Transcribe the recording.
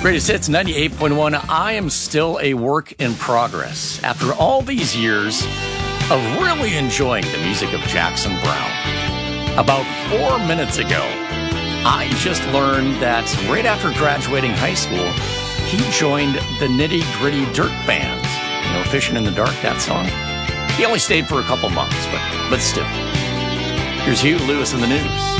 Greatest Hits 98.1. I am still a work in progress after all these years of really enjoying the music of Jackson Browne. About 4 minutes ago, I just learned that right after graduating high school, he joined the Nitty Gritty Dirt Band. You know, Fishing in the Dark, that song? He only stayed for a couple months, but still. Here's Hugh Lewis in the news.